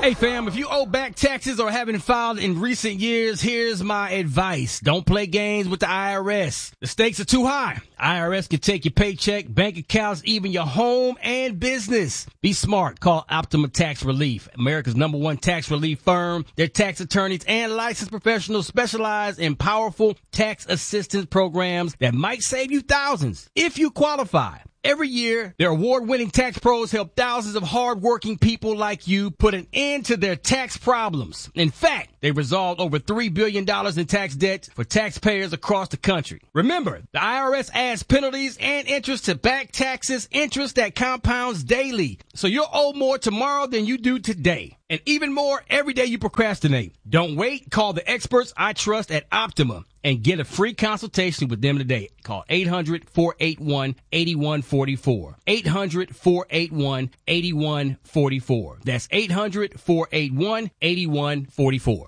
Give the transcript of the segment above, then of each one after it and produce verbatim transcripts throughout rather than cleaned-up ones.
Hey fam, if you owe back taxes or haven't filed in recent years, here's my advice. Don't play games with the I R S. The stakes are too high. I R S can take your paycheck, bank accounts, even your home and business. Be smart. Call Optima Tax Relief, America's number one tax relief firm. Their tax attorneys and licensed professionals specialize in powerful tax assistance programs that might save you thousands if you qualify. Every year, their award-winning tax pros help thousands of hard-working people like you put an end to their tax problems. In fact, they resolved over three billion dollars in tax debt for taxpayers across the country. Remember, the I R S adds penalties and interest to back taxes, interest that compounds daily. So you'll owe more tomorrow than you do today. And even more every day you procrastinate. Don't wait. Call the experts I trust at Optima and get a free consultation with them today. Call eight hundred, four eight one, eight one four four. eight hundred, four eight one, eight one four four. That's eight hundred, four eight one, eight one four four.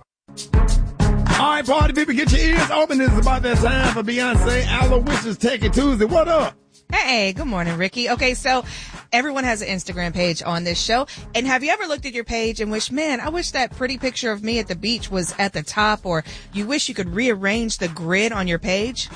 All right, party people, get your ears open. This is about that time for Beyonce Aloysius Take It Tuesday. What up? Hey, good morning, Ricky. Okay, so everyone has an Instagram page on this show. And have you ever looked at your page and wished, man, I wish that pretty picture of me at the beach was at the top, or you wish you could rearrange the grid on your page?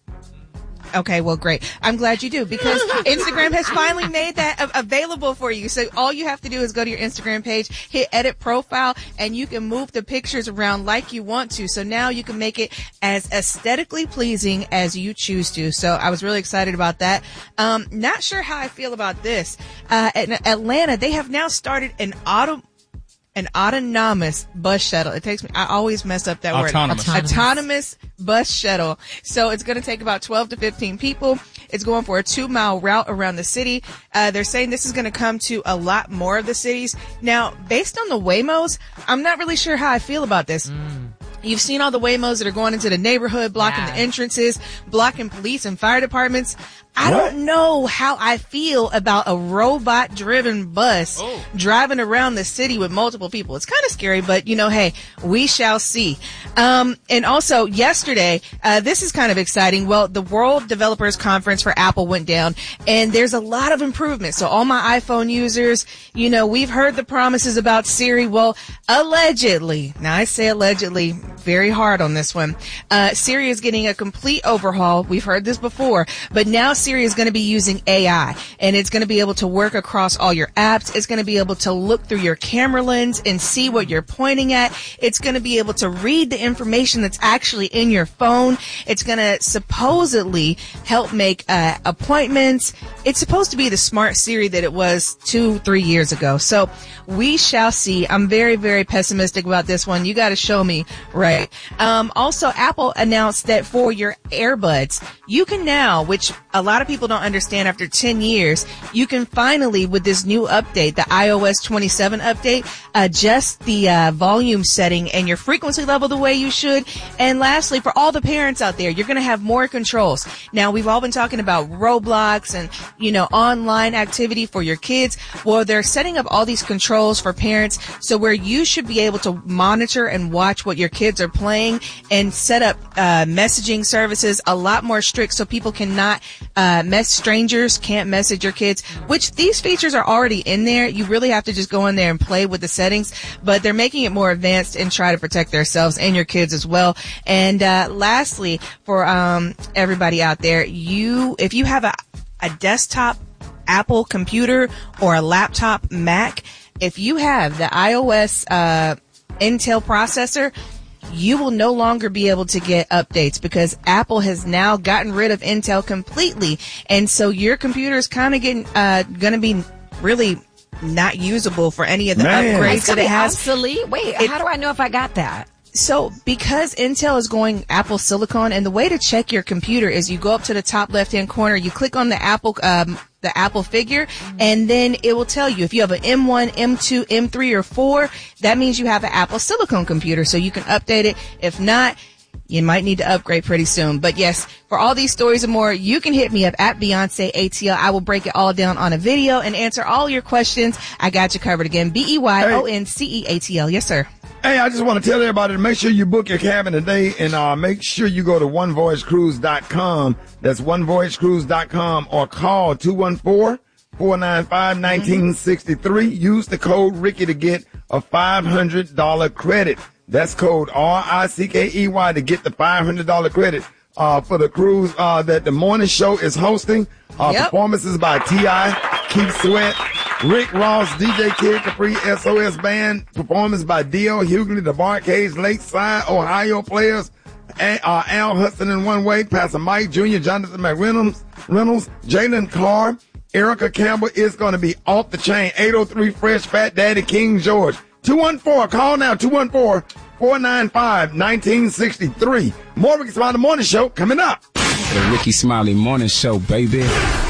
Okay, well, great. I'm glad you do, because Instagram has finally made that a- available for you. So all you have to do is go to your Instagram page, hit edit profile, and you can move the pictures around like you want to. So now you can make it as aesthetically pleasing as you choose to. So I was really excited about that. Um, not sure how I feel about this. Uh, in Atlanta, they have now started an auto An autonomous bus shuttle. It takes me, I always mess up that Autonomous. word. Autonomous. Autonomous bus shuttle. So it's going to take about twelve to fifteen people. It's going for a two mile route around the city. Uh, they're saying this is going to come to a lot more of the cities. Now, based on the Waymos, I'm not really sure how I feel about this. Mm. You've seen all the Waymos that are going into the neighborhood, blocking yeah. the entrances, blocking police and fire departments. I what? don't know how I feel about a robot-driven bus oh. driving around the city with multiple people. It's kind of scary, but, you know, hey, we shall see. Um, and also, yesterday, uh, this is kind of exciting. Well, the World Developers Conference for Apple went down, and there's a lot of improvements. So all my iPhone users, you know, we've heard the promises about Siri. Well, allegedly, now I say allegedly very hard on this one, uh, Siri is getting a complete overhaul. We've heard this before, but now Siri is going to be using A I, and it's going to be able to work across all your apps. It's going to be able to look through your camera lens and see what you're pointing at. It's going to be able to read the information that's actually in your phone. It's going to supposedly help make uh, appointments. It's supposed to be the smart Siri that it was two, three years ago. So we shall see. I'm very, very pessimistic about this one. You got to show me right. Um, also, Apple announced that for your earbuds, you can now, which a lot of people don't understand after ten years, you can finally, with this new update, the i O S twenty-seven update, adjust the uh, volume setting and your frequency level the way you should. And lastly, for all the parents out there, you're going to have more controls. Now, we've all been talking about Roblox and, you know, online activity for your kids. Well, they're setting up all these controls for parents, so where you should be able to monitor and watch what your kids are playing and set up uh, messaging services a lot more strict, so people cannot uh mess strangers can't message your kids, which these features are already in there. You really have to just go in there and play with the settings, but they're making it more advanced and try to protect themselves and your kids as well. And uh lastly, for um everybody out there, you if you have a a desktop Apple computer or a laptop Mac, if you have the iOS uh Intel processor, you will no longer be able to get updates because Apple has now gotten rid of Intel completely. And so your computer is kind of getting, uh, going to be really not usable for any of the Man. upgrades that it has. Obsolete? Wait, It- how do I know if I got that? So because Intel is going Apple Silicon, and the way to check your computer is you go up to the top left-hand corner, you click on the Apple, um, the Apple figure, and then it will tell you if you have an M one, M two, M three, or four, that means you have an Apple Silicon computer, so you can update it. If not, you might need to upgrade pretty soon. But yes, for all these stories and more, you can hit me up at Beyonce A T L. I will break it all down on a video and answer all your questions. I got you covered again. B E Y O N C E A T L. Yes, sir. Hey, I just want to tell everybody to make sure you book your cabin today, and uh, make sure you go to one voyage cruise dot com. That's one voyage cruise dot com, or call two one four, four nine five, one nine six three. Use the code Ricky to get a five hundred dollars credit. That's code R I C K E Y to get the five hundred dollars credit uh, for the cruise uh, that the morning show is hosting. Uh, Yep. Performances by T I, Keith Sweat, Rick Ross, D J Kid Capri, S O S Band. Performance by D L Hughley, the Barcades, Lakeside, Ohio Players, A- uh, Al Hudson in One Way, Pastor Mike Junior, Jonathan McReynolds, Reynolds, Jalen Carr, Erica Campbell. Is going to be off the chain. eight oh three Fresh, Fat Daddy, King George. two one four, call now, two one four, four nine five, one nine six three. More Ricky Smiley Morning Show coming up. The Ricky Smiley Morning Show, baby.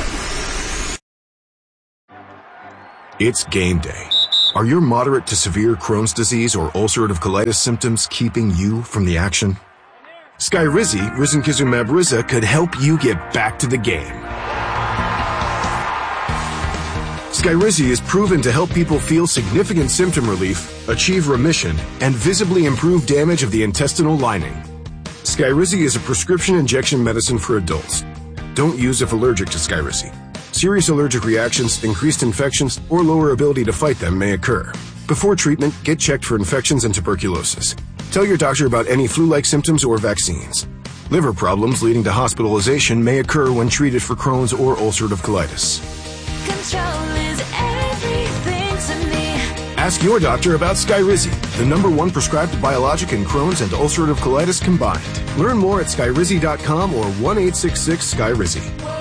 It's game day. Are your moderate to severe Crohn's disease or ulcerative colitis symptoms keeping you from the action? Skyrizi, risankizumab Riza, could help you get back to the game. Skyrizi is proven to help people feel significant symptom relief, achieve remission, and visibly improve damage of the intestinal lining. Skyrizi is a prescription injection medicine for adults. Don't use if allergic to Skyrizi. Serious allergic reactions, increased infections, or lower ability to fight them may occur. Before treatment, get checked for infections and tuberculosis. Tell your doctor about any flu-like symptoms or vaccines. Liver problems leading to hospitalization may occur when treated for Crohn's or ulcerative colitis. Control is everything to me. Ask your doctor about Skyrizi, the number one prescribed biologic in Crohn's and ulcerative colitis combined. Learn more at skyrizi dot com or one eight six six Skyrizi.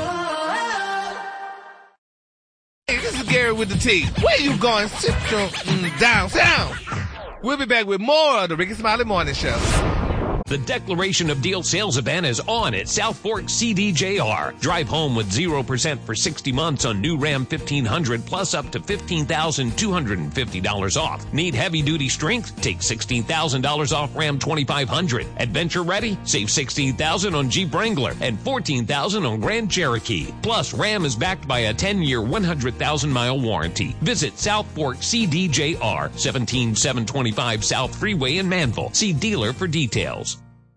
Hey, this is Gary with the T. Where you going, Central mm, downtown? We'll be back with more of the Ricky Smiley Morning Show. The Declaration of Deal sales event is on at South Fork C D J R. Drive home with zero percent for sixty months on new Ram fifteen hundred plus up to fifteen thousand two hundred fifty dollars off. Need heavy-duty strength? Take sixteen thousand dollars off Ram twenty-five hundred. Adventure ready? Save sixteen thousand dollars on Jeep Wrangler and fourteen thousand dollars on Grand Cherokee. Plus, Ram is backed by a ten-year, one hundred thousand mile warranty. Visit South Fork C D J R, seventeen seven twenty-five South Freeway in Manville. See dealer for details.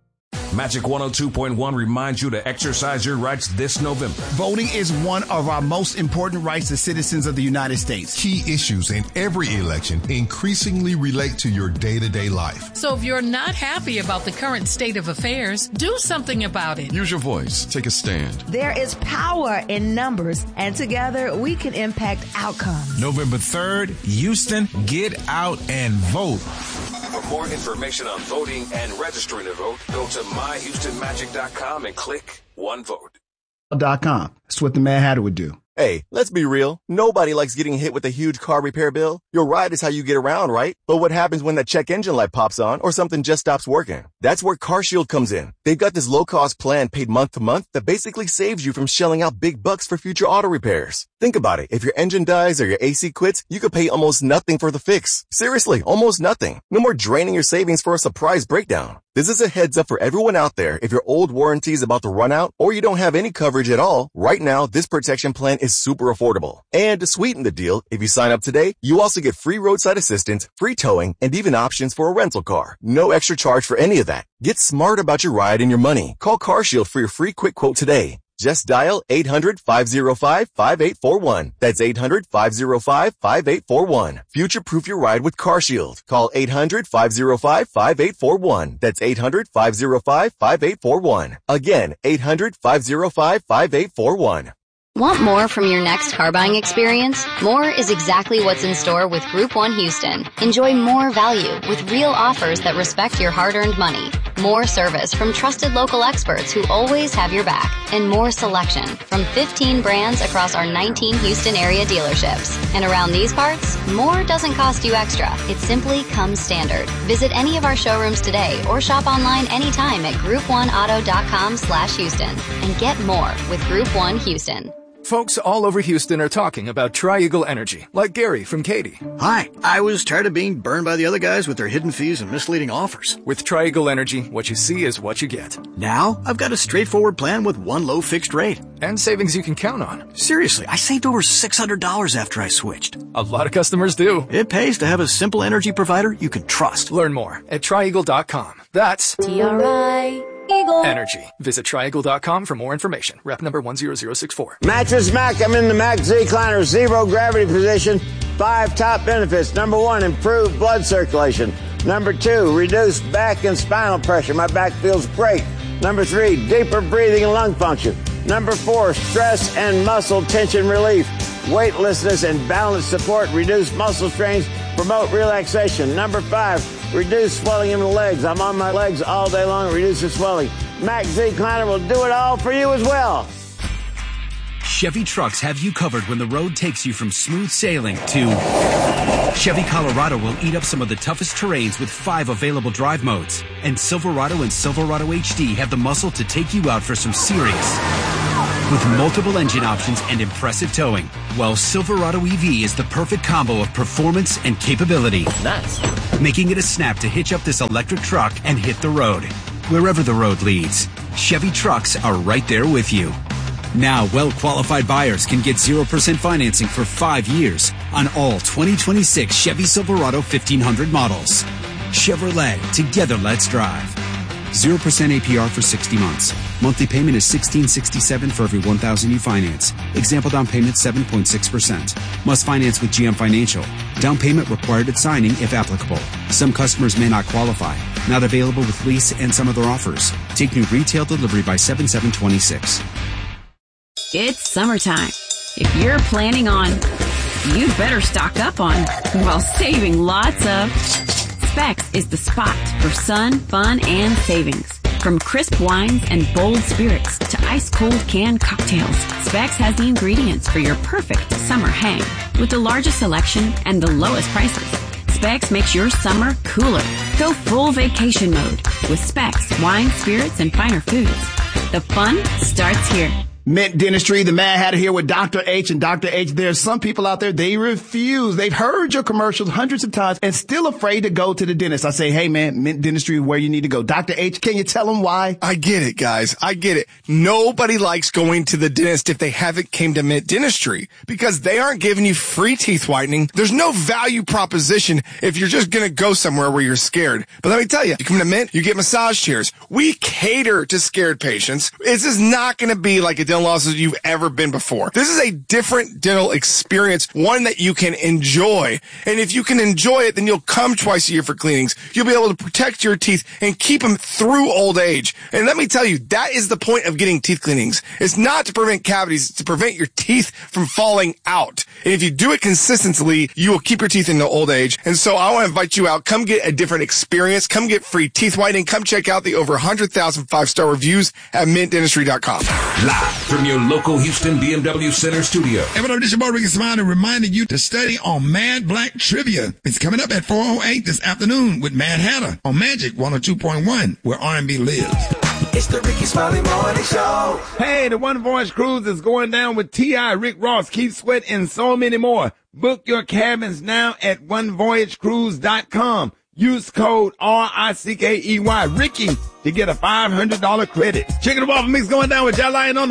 Magic one oh two point one reminds you to exercise your rights this November. Voting is one of our most important rights as citizens of the United States. Key issues in every election increasingly relate to your day-to-day life. So if you're not happy about the current state of affairs, do something about it. Use your voice. Take a stand. There is power in numbers, and together we can impact outcomes. November third, Houston, get out and vote. For more information on voting and registering to vote, go to my houston magic dot com and click One Vote. Dot com. That's what the Mad Hatter would do. Hey, let's be real. Nobody likes getting hit with a huge car repair bill. Your ride is how you get around, right? But what happens when that check engine light pops on or something just stops working? That's where CarShield comes in. They've got this low-cost plan paid month to month that basically saves you from shelling out big bucks for future auto repairs. Think about it. If your engine dies or your A C quits, you could pay almost nothing for the fix. Seriously, almost nothing. No more draining your savings for a surprise breakdown. This is a heads up for everyone out there. If your old warranty is about to run out or you don't have any coverage at all, right now, this protection plan is super affordable. And to sweeten the deal, if you sign up today, you also get free roadside assistance, free towing, and even options for a rental car. No extra charge for any of that. Get smart about your ride and your money. Call CarShield for your free quick quote today. Just dial eight hundred, five oh five, five eight four one. That's eight hundred, five oh five, five eight four one. Future-proof your ride with CarShield. Call eight hundred, five oh five, five eight four one. That's eight hundred, five oh five, five eight four one. Again, eight hundred, five oh five, five eight four one. Want more from your next car buying experience? More is exactly what's in store with Group one Houston. Enjoy more value with real offers that respect your hard-earned money. More service from trusted local experts who always have your back. And more selection from fifteen brands across our nineteen Houston area dealerships. And around these parts, more doesn't cost you extra. It simply comes standard. Visit any of our showrooms today or shop online anytime at group one auto dot com slash Houston and get more with Group one Houston. Folks all over Houston are talking about Tri-Eagle Energy, like Gary from Katy. Hi, I was tired of being burned by the other guys with their hidden fees and misleading offers. With Tri-Eagle Energy, what you see is what you get. Now, I've got a straightforward plan with one low fixed rate. And savings you can count on. Seriously, I saved over six hundred dollars after I switched. A lot of customers do. It pays to have a simple energy provider you can trust. Learn more at tri eagle dot com. That's T R I Eagle. Energy. Visit triangle dot com for more information. Rep number one zero zero six four. Mattress Mac, I'm in the Mac Z-Cliner zero gravity position. Five top benefits. Number one, improved blood circulation. Number two, reduced back and spinal pressure. My back feels great. Number three, deeper breathing and lung function. Number four, stress and muscle tension relief. Weightlessness and balance support, reduce muscle strains, promote relaxation. Number five, reduce swelling in the legs. I'm on my legs all day long, it reduces swelling. Mac Z-Cliner will do it all for you as well. Chevy trucks have you covered when the road takes you from smooth sailing to Chevy Colorado will eat up some of the toughest terrains with five available drive modes. And Silverado and Silverado H D have the muscle to take you out for some serious. With multiple engine options and impressive towing, while Silverado E V is the perfect combo of performance and capability. Nice. Making it a snap to hitch up this electric truck and hit the road. Wherever the road leads, Chevy trucks are right there with you. Now, well-qualified buyers can get zero percent financing for five years on all twenty twenty-six Chevy Silverado fifteen hundred models. Chevrolet, together let's drive. zero percent A P R for sixty months. Monthly payment is sixteen sixty-seven for every one thousand you finance. Example down payment seven point six percent. Must finance with G M Financial. Down payment required at signing if applicable. Some customers may not qualify. Not available with lease and some other offers. Take new retail delivery by seven seven twenty-six. It's summertime. If you're planning on, you'd better stock up on while saving lots of. Specs is the spot for sun, fun, and savings. From crisp wines and bold spirits to ice-cold canned cocktails, Specs has the ingredients for your perfect summer hang. With the largest selection and the lowest prices, Specs makes your summer cooler. Go full vacation mode with Specs, wine, spirits, and finer foods. The fun starts here. Mint Dentistry, the Mad Hatter here with Doctor H. And Doctor H, there's some people out there, they refuse. They've heard your commercials hundreds of times and still afraid to go to the dentist. I say, hey man, Mint Dentistry is where you need to go. Doctor H, can you tell them why? I get it, guys. I get it. Nobody likes going to the dentist if they haven't came to Mint Dentistry because they aren't giving you free teeth whitening. There's no value proposition if you're just going to go somewhere where you're scared. But let me tell you, you come to Mint, you get massage chairs. We cater to scared patients. This is not going to be like a dental office you've ever been before. This is a different dental experience, one that you can enjoy. And if you can enjoy it, then you'll come twice a year for cleanings. You'll be able to protect your teeth and keep them through old age. And let me tell you, that is the point of getting teeth cleanings. It's not to prevent cavities, it's to prevent your teeth from falling out. And if you do it consistently, you will keep your teeth into old age. And so I want to invite you out. Come get a different experience. Come get free teeth whitening. Come check out the over one hundred thousand five-star reviews at mint dentistry dot com. Live from your local Houston B M W Center studio. Hey, what up, this your boy Ricky Smiley reminding you to study on Mad Black Trivia. It's coming up at four oh eight this afternoon with Mad Hatter on Magic one oh two point one, where R and B lives. It's the Ricky Smiley Morning Show. Hey, the One Voyage Cruise is going down with T I, Rick Ross, Keith Sweat, and so many more. Book your cabins now at one voyage cruise dot com. Use code R I C K E Y, Ricky, to get a five hundred dollars credit. Chicken and waffle mix going down with Jah Lion on the